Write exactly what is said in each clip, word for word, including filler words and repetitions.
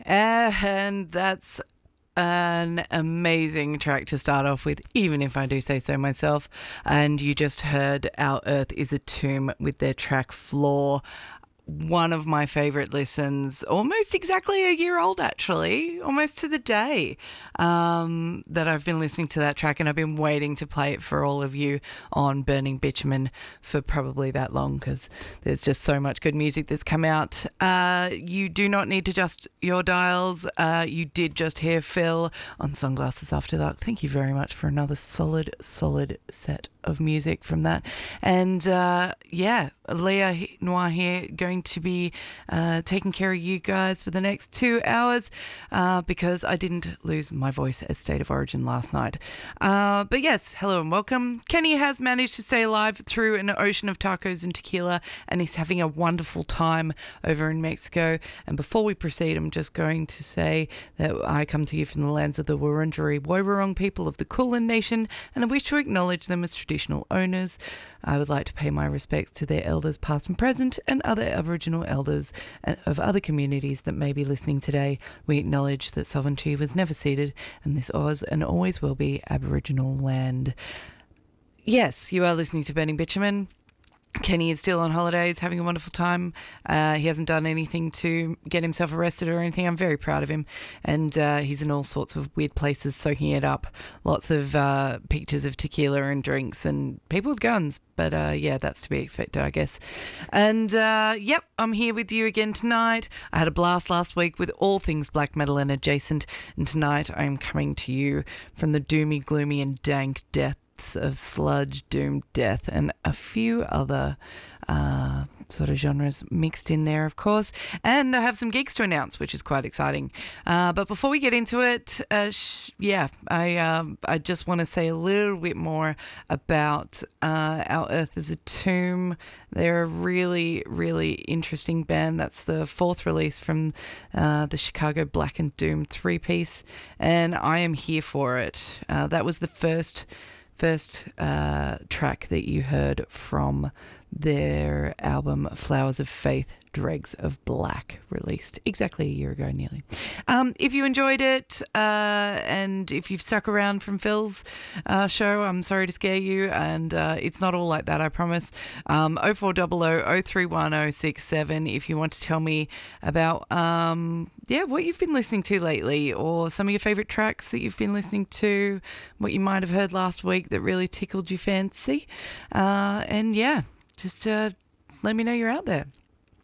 And that's an amazing track to start off with, even if I do say so myself. And you just heard Our Earth is a Tomb with their track Floor. One of my favourite listens, almost exactly a year old actually, almost to the day, um, that I've been listening to that track, and I've been waiting to play it for all of you on Burning Bitumen for probably that long, because there's just so much good music that's come out. Uh, you do not need to adjust your dials. Uh, you did just hear Phil on Sunglasses After Dark. Thank you very much for another solid, solid set of music from that. And uh, yeah, Leah Noir here, going to be uh, taking care of you guys for the next two hours uh, because I didn't lose my voice at State of Origin last night. Uh, but yes, hello and welcome. Kenny has managed to stay alive through an ocean of tacos and tequila, and he's having a wonderful time over in Mexico. And before we proceed, I'm just going to say that I come to you from the lands of the Wurundjeri Woiwurrung people of the Kulin Nation, and I wish to acknowledge them as traditional owners. I would like to pay my respects to their elders past and present, and other Aboriginal elders of other communities that may be listening today. We acknowledge that sovereignty was never ceded, and this was and always will be Aboriginal land. Yes, you are listening to Burning Bitumen. Kenny is still on holidays, having a wonderful time. Uh, he hasn't done anything to get himself arrested or anything. I'm very proud of him. And uh, he's in all sorts of weird places soaking it up. Lots of uh, pictures of tequila and drinks and people with guns. But uh, yeah, that's to be expected, I guess. And uh, yep, I'm here with you again tonight. I had a blast last week with all things black metal and adjacent. And tonight I'm coming to you from the doomy, gloomy and dank death of sludge, doom, death, and a few other uh, sort of genres mixed in there, of course. And I have some gigs to announce, which is quite exciting. Uh, but before we get into it, uh, sh- yeah, I um, I just want to say a little bit more about uh, Our Earth is a Tomb. They're a really, really interesting band. That's the fourth release from uh, the Chicago Black and Doom three-piece, and I am here for it. Uh, that was the first First uh, track that you heard from their album Flowers of Faith, Dregs of Black, released exactly a year ago nearly. Um, if you enjoyed it uh, and if you've stuck around from Phil's uh, show, I'm sorry to scare you, and uh, it's not all like that, I promise. Um, oh four hundred, oh three one oh six seven if you want to tell me about um, yeah, what you've been listening to lately, or some of your favourite tracks that you've been listening to, what you might have heard last week that really tickled your fancy. Uh, and yeah, just uh, let me know you're out there.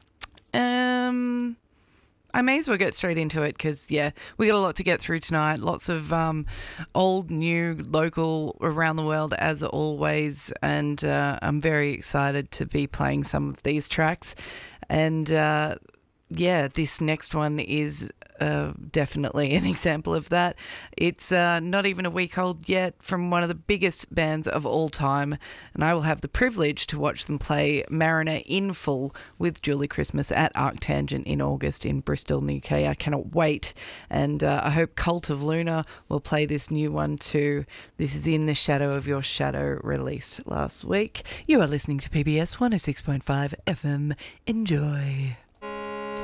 Um, I may as well get straight into it because, yeah, we got a lot to get through tonight. Lots of um, old, new, local, around the world, as always. And uh, I'm very excited to be playing some of these tracks. And, uh, yeah, this next one is uh, definitely an example of that. It's uh, not even a week old yet, from one of the biggest bands of all time, and I will have the privilege to watch them play Mariner in full with Julie Christmas at Arctangent in August in Bristol, in the U K. I cannot wait, and uh, I hope Cult of Luna will play this new one too. This is In the Shadow of Your Shadow, released last week. You are listening to P B S one oh six point five F M. Enjoy.